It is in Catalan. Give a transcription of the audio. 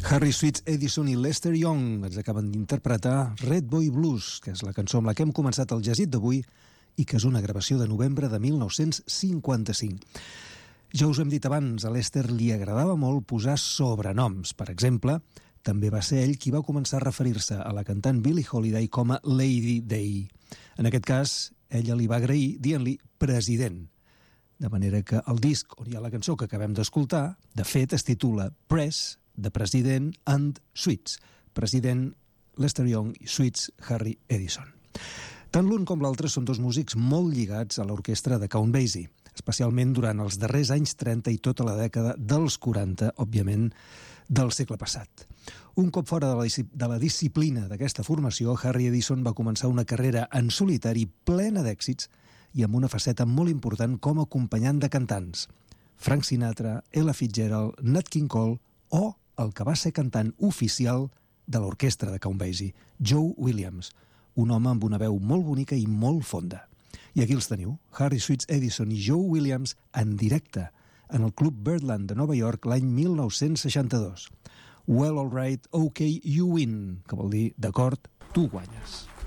Harry Sweets Edison i Lester Young ens acaben d'interpretar Red Boy Blues, que és la cançó amb la que hem començat el llegit d'avui i que és una gravació de novembre de 1955. Ja us hem dit abans, a Lester li agradava molt posar sobrenoms. Per exemple, també va ser ell qui va començar a referir-se a la cantant Billie Holiday com a Lady Day. En aquest cas, ella li va agrair dient-li president. De manera que el disc on hi ha la cançó que acabem d'escoltar, de fet, es titula Press, de President and Sweets. President Lester Young i Sweets Harry Edison. Tant l'un com l'altre són dos músics molt lligats a l'orquestra de Count Basie, especialment durant els darrers anys 30 i tota la dècada dels 40, òbviament, del segle passat. Un cop fora de la disciplina d'aquesta formació, Harry Edison va començar una carrera en solitari plena d'èxits i amb una faceta molt important com a acompanyant de cantants. Frank Sinatra, Ella Fitzgerald, Nat King Cole o el que va ser cantant oficial de l'orquestra de Count Basie, Joe Williams, un home amb una veu molt bonica i molt fonda. I aquí els teniu, Harry Sweets Edison i Joe Williams en directe en el Club Birdland de Nova York l'any 1962. Well, all right, okay, you win, que vol dir, d'acord, tu guanyes.